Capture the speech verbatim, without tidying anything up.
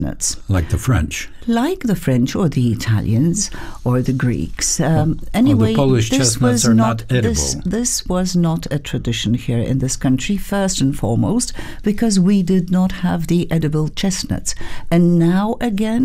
nuts. Like the French. Like the French or the Italians or the Greeks. Um, oh, anyway, the Polish this chestnuts was are not, not edible. This, this was not a tradition here in this country, first and foremost, because we did not have the edible chestnuts. And now again,